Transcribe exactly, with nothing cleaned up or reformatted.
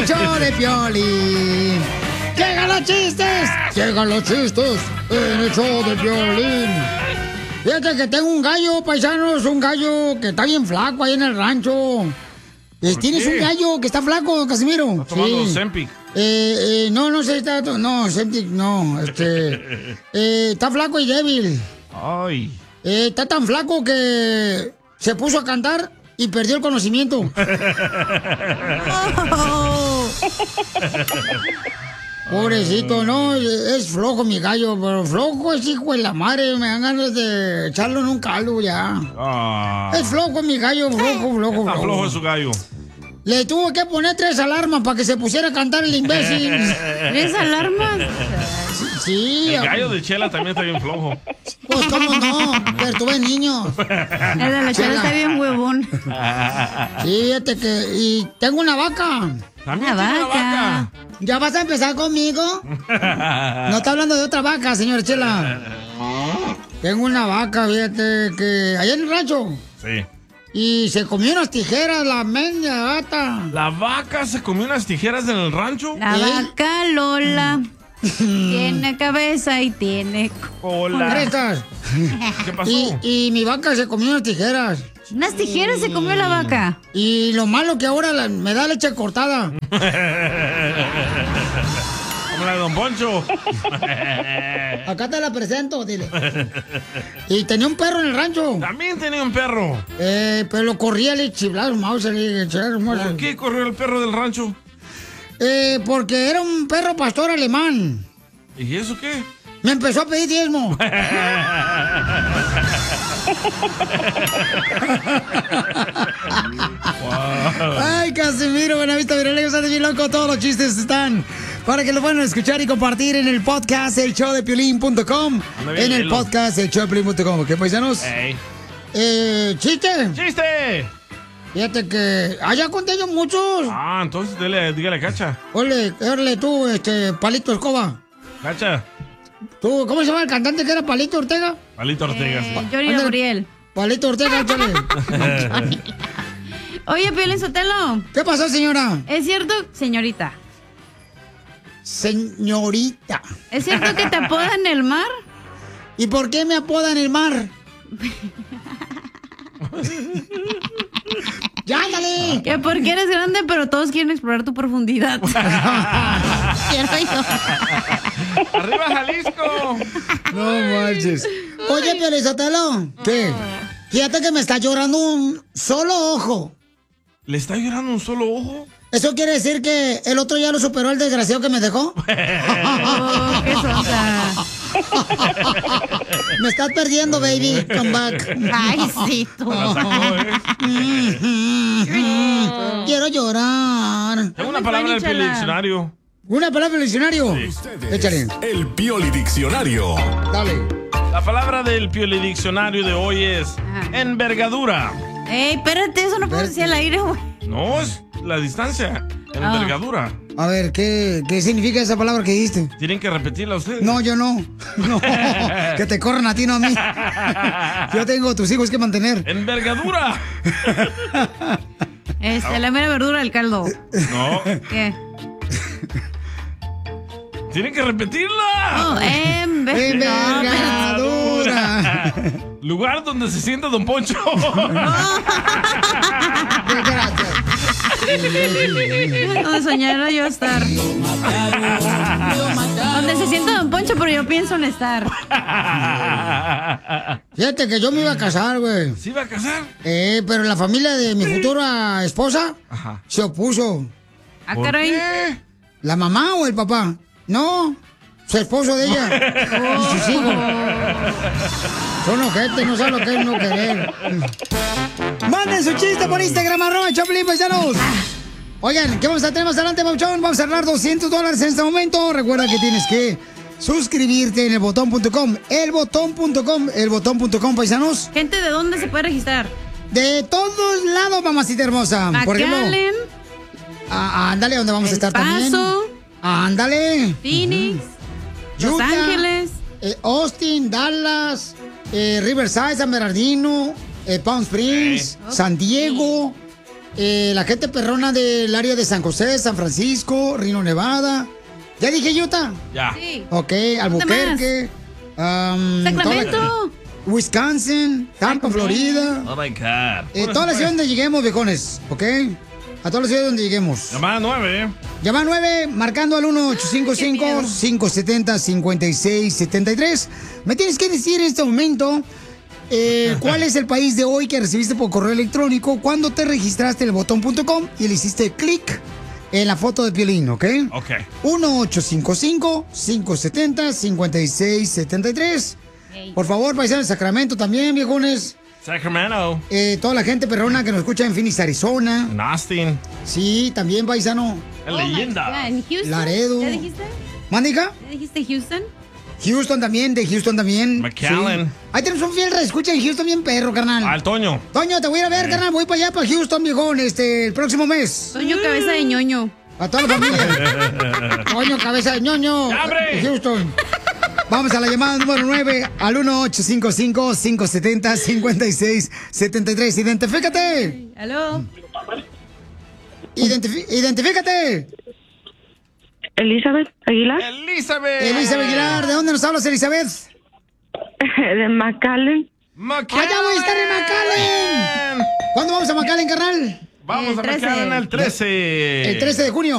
show de Piolín. ¡Llegan los chistes! ¡Llegan los chistes en el show de Piolín! Fíjate que tengo un gallo, paisanos, un gallo que está bien flaco ahí en el rancho. Eh, ¿Tienes qué? un gallo que está flaco, Casimiro? ¿Está tomando Sí. Zempic? Eh, eh, no, no sé, está, no, Zempic, no, este, eh, está flaco y débil. Ay. Eh, está tan flaco que se puso a cantar y perdió el conocimiento. Pobrecito, no, es flojo mi gallo, pero flojo es hijo de la madre, me dan ganas de echarlo en un caldo ya. Ah. Es flojo mi gallo, flojo, flojo, Está flojo. flojo es su gallo. Le tuvo que poner tres alarmas para que se pusiera a cantar el imbécil. ¿Tres alarmas? Sí. El gallo de Chela también está bien flojo. Pues cómo no, pero tuve niños. El de la chela está bien huevón. Sí, fíjate que... Y tengo una vaca. También Una tiene una vaca. vaca. ¿Ya vas a empezar conmigo? No está hablando de otra vaca, señor Chela. Tengo una vaca, fíjate, que allá en el rancho. Sí. Y se comió unas tijeras, la mendia gata. ¿La vaca se comió unas tijeras en el rancho? La ¿Eh? vaca Lola tiene cabeza y tiene Hola. Crestas. ¿Qué pasó? Y, y mi vaca se comió unas tijeras. unas tijeras se comió la vaca. Y lo malo que ahora la- me da leche cortada. Como la de Don Poncho. Acá te la presento, dile. Y tenía un perro en el rancho. También tenía un perro. Eh, pero lo corría, le chiflaba, mouse, le echaba, mouse. ¿Por qué corrió el perro del rancho? Eh, porque era un perro pastor alemán. ¿Y eso qué? Me empezó a pedir diezmo. Ay, Casimiro, Buenavista, Virolego, sale bien loco. Todos los chistes están para que lo puedan escuchar y compartir en el podcast el show de piolín punto com. Anda bien En el hielo. podcast el show de piolín punto com. ¿Qué paisanos? Ey. Eh, chiste. ¡Chiste! Fíjate que allá conté yo muchos. Ah, entonces dile, dígale, Cacha. Ole, ole tú, este, Palito Escoba. Cacha. ¿Tú, cómo se llama el cantante que era Palito Ortega? Palito Ortega. sí. Eh, Johnny Ándale. Gabriel. Palito Ortega, échale. Oye, Piolín Sotelo, ¿Qué pasó, señora? ¿es cierto, señorita? Señorita. ¿Es cierto que te apodan el mar? ¿Y por qué me apodan el mar? ¡Ya, ándale! Que porque eres grande, pero todos quieren explorar tu profundidad. Quiero yo. ¡Arriba, Jalisco! No manches. Oye, Piolizotelo. ¿Qué? Fíjate que me está llorando un solo ojo. ¿Le está llorando un solo ojo? ¿Eso quiere decir que el otro ya lo superó el desgraciado que me dejó? Oh, qué sonsa. Me estás perdiendo, baby. Come back. Ay, sí, tú. La sacó, ¿eh? Quiero llorar. Tengo una palabra del Chala. diccionario. ¿Una palabra del diccionario? Ustedes, Échale. el Pioli Diccionario. Dale. La palabra del Piolidiccionario de hoy es Ajá. envergadura. Ey, espérate, eso no puedo decir al aire, güey. No, es la distancia. Ah. Envergadura. A ver, ¿qué, ¿qué significa esa palabra que dijiste? Tienen que repetirla ustedes. No, yo no. No. Que te corran a ti, no a mí. Yo tengo tus hijos que mantener. ¡Envergadura! Este, la mera verdura del caldo. No, ¿Qué? tienen que repetirla. Oh, enver- Envergadura. Lugar donde se sienta Don Poncho. Gracias. Donde soñara yo estar. Donde se sienta Don Poncho, pero yo pienso en estar. Fíjate que yo me iba a casar, güey. ¿Se iba a casar? Eh, pero la familia de mi futura esposa Ajá. se opuso. Ah, ¿Por caray. qué? ¿La mamá o el papá? No, su esposo de ella. Y sus hijos. Son ojetes, no saben lo que es no querer. Manden su chiste por Instagram, arroba Choplin, paisanos. Oigan, ¿qué vamos a tener más adelante, Pauchón? Vamos a ganar doscientos dólares en este momento. Recuerda que tienes que suscribirte en el botón punto com. El botón punto com, el botón punto com, paisanos. Gente, ¿de dónde se puede registrar? De todos lados, mamacita hermosa. Por ejemplo, McAllen, ah, ándale, donde vamos a El estar también. Paso, Ándale. Phoenix, Los Utah, Ángeles. eh, Austin, Dallas, eh, Riverside, San Bernardino, eh, Palm Springs, Ok. San Diego, eh, la gente perrona del área de San José, San Francisco, Reno, Nevada. ¿Ya dije Utah? Ya. Sí. Ok, Albuquerque. um, Sacramento. toda la- Wisconsin, Tampa, Florida. Oh my God. Eh, todas las ciudades donde lleguemos, viejones, ¿ok? A todas las ciudades donde lleguemos. Llamada nueve. Llama nueve, marcando al uno ocho cinco cinco, cinco siete cero, cinco seis siete tres. Me tienes que decir en este momento eh, cuál es el país de hoy que recibiste por correo electrónico cuando te registraste en el botón punto com y le hiciste clic en la foto de Piolín, ¿ok? Ok. uno ocho cinco cinco, cinco siete cero, cinco seis siete tres. Por favor, paisanos de Sacramento también, viejones. Sacramento. Eh, toda la gente perrona que nos escucha en Phoenix, Arizona. En Austin. Sí, también, paisano. Es Oh my leyenda. God, ¿en Houston? Laredo. ¿Ya dijiste? ¿Mándika? ¿Ya dijiste Houston? Houston también, de Houston también. McAllen. Sí. Ahí tenemos un fiel escucha en Houston bien perro, carnal. Al Toño. Toño, te voy a ir a ver, carnal. Voy para allá, para Houston, viejón, este, el próximo mes. Toño, cabeza de ñoño. A toda la familia. Toño, cabeza de ñoño. ¡Abre! De Houston. Vamos a la llamada número nueve al uno ocho cinco cinco, cinco siete cero, cinco seis siete tres. Identifícate. ¿Aló? Identifi- identifícate. Elizabeth Aguilar, Elizabeth. Elizabeth Aguilar, ¿de dónde nos hablas, Elizabeth? de McAllen. McAllen. ¡Allá voy a estar en McAllen! ¿Cuándo vamos a McAllen, carnal? Vamos El a trece. McAllen el trece. El trece de junio.